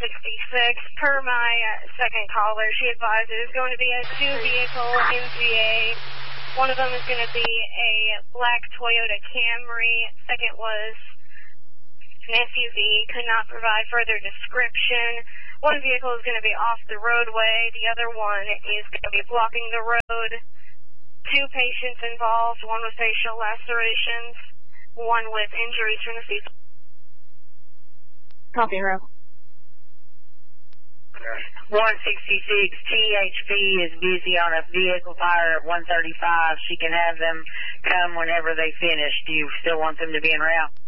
Per my second caller, she advised there's going to be a two-vehicle MGA. One of them is going to be a black Toyota Camry. Second was an SUV, could not provide further description. One vehicle is going to be off the roadway. The other one is going to be blocking the road. Two patients involved, one with facial lacerations, one with injuries from the feet. Copy, Hero. 166 THP is busy on a vehicle fire at 135. She can have them come whenever they finish. Do you still want them to be en route?